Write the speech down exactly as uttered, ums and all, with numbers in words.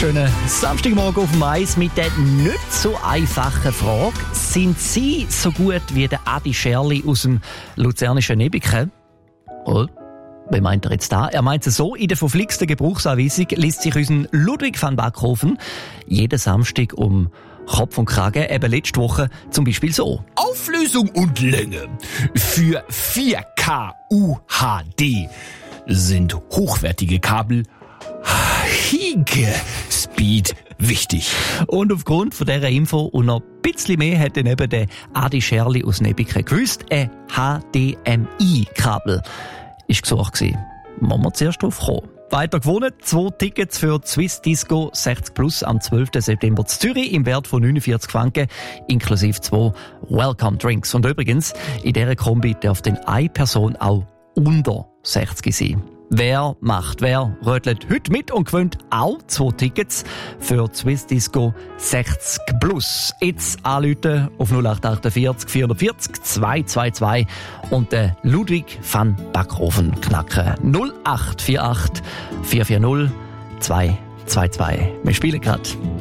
Schönen Samstagmorgen auf dem Eis mit der nicht so einfachen Frage. Sind Sie so gut wie der Adi Scherli aus dem luzernischen Nebiken? Oh, wie meint er jetzt da? Er meint es so, in der verflixten Gebrauchsanweisung liest sich unser Ludwig van Backhofen jeden Samstag um Kopf und Kragen, eben letzte Woche zum Beispiel so. Auflösung und Länge für vier K U H D sind hochwertige Kabel High-Speed wichtig. Und aufgrund von dieser Info und noch ein bisschen mehr hat dann eben der Adi Scherli aus Nebiken gewusst, ein H D M I-Kabel ist gesucht gewesen. Wollen wir zuerst drauf kommen. Weiter gewonnen, zwei Tickets für die Swiss Disco sechzig plus am zwölften September in Zürich im Wert von neunundvierzig Franken, inklusive zwei Welcome Drinks. Und übrigens, in dieser Kombi darf dann eine Person auch unter sechzig sein. Wer macht, wer rötelt heute mit und gewinnt auch zwei Tickets für die Swiss Disco sechzig plus. Jetzt anrufen auf null acht achtundvierzig vierundvierzig zweihundertzweiundzwanzig und den Ludwig van Backhofen knacken. null acht acht vier acht vier vier null zwei zwei zwei. Wir spielen gerade.